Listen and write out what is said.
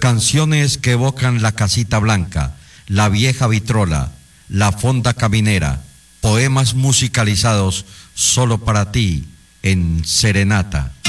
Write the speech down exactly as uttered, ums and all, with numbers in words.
Canciones que evocan la casita blanca, la vieja vitrola, la fonda caminera, poemas musicalizados solo para ti en Serenata.